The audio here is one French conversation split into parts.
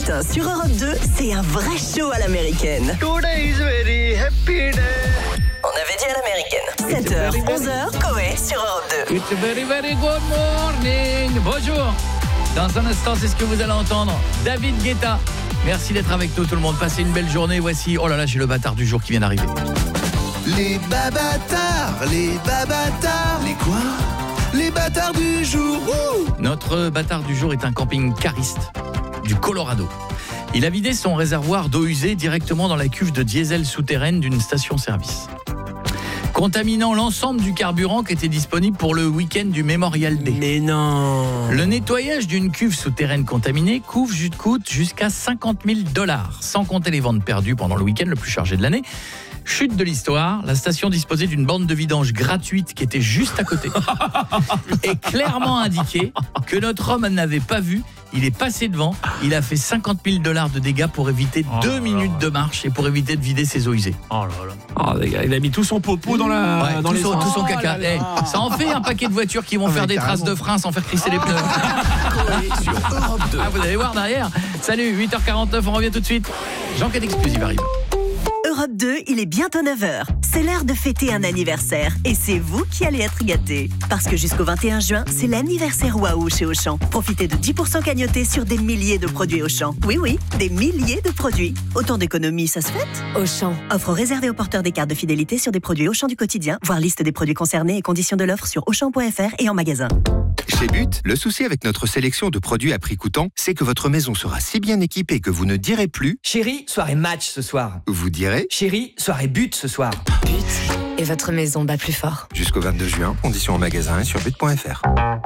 matin sur Europe 2, c'est un vrai show à l'américaine. Today is very happy day. On avait dit à l'américaine. 7h, 11h, Coé sur Europe 2. It's a very, very good morning. Bonjour. Dans un instant, c'est ce que vous allez entendre. David Guetta. Merci d'être avec nous, tout le monde. Passez une belle journée. Voici, oh là là, j'ai le bâtard du jour qui vient d'arriver. Les babatards, les babatards. Les quoi? Les bâtards du jour. Notre bâtard du jour est un camping-cariste du Colorado. Il a vidé son réservoir d'eau usée directement dans la cuve de diesel souterraine d'une station-service, contaminant l'ensemble du carburant qui était disponible pour le week-end du Memorial Day. Mais non. Le nettoyage d'une cuve souterraine contaminée coûte jusqu'à $50,000, sans compter les ventes perdues pendant le week-end le plus chargé de l'année. Chute de l'histoire, la station disposait d'une borne de vidange gratuite qui était juste à côté et clairement indiqué que notre homme n'avait pas vu. Il est passé devant, il a fait $50,000 de dégâts pour éviter 2 minutes de marche et pour éviter de vider ses eaux usées. Oh là là. Il a mis tout son popo dans la dans tout son caca. Ça en fait un paquet de voitures qui vont faire des traces de frein sans faire crisser les pneus. Sur Europe 2. Vous allez voir derrière. Salut, 8h49, on revient tout de suite. Jean-Claude Exclusive arrive. Europe 2, il est bientôt 9h. C'est l'heure de fêter un anniversaire. Et c'est vous qui allez être gâtés. Parce que jusqu'au 21 juin, c'est l'anniversaire Waouh chez Auchan. Profitez de 10% cagnotés sur des milliers de produits Auchan. Oui, des milliers de produits. Autant d'économies, ça se fête? Auchan. Offre réservée aux porteurs des cartes de fidélité sur des produits Auchan du quotidien. Voir liste des produits concernés et conditions de l'offre sur auchan.fr et en magasin. Chez But, le souci avec notre sélection de produits à prix coûtant, c'est que votre maison sera si bien équipée que vous ne direz plus « Chérie, soirée match ce soir ». Vous direz « Chérie, soirée but ce soir ». But et votre maison bat plus fort. Jusqu'au 22 juin, conditions en magasin et sur but.fr.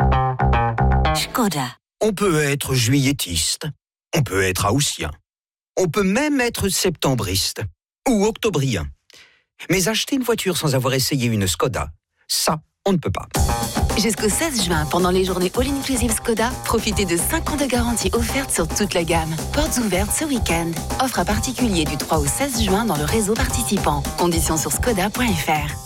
Skoda. On peut être juilletiste, on peut être haussien, on peut même être septembriste ou octobrien. Mais acheter une voiture sans avoir essayé une Skoda, ça, on ne peut pas. Jusqu'au 16 juin, pendant les journées All-Inclusive Skoda, profitez de 5 ans de garantie offerte sur toute la gamme. Portes ouvertes ce week-end. Offre à particulier du 3 au 16 juin dans le réseau participant. Conditions sur skoda.fr.